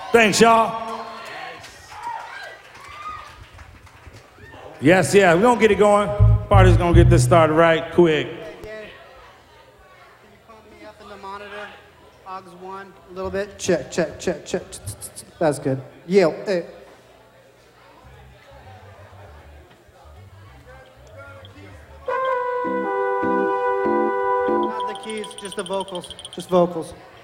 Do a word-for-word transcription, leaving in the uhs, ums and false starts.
Thanks, y'all. Yes, yeah, we're gonna get it going. Party's gonna get this started right quick. Hey, Gary, can you pump me up in the monitor? Aux one, a little bit. Check, check, check, check. That's good. Yell. Hey. Not the keys, just the vocals. Just vocals.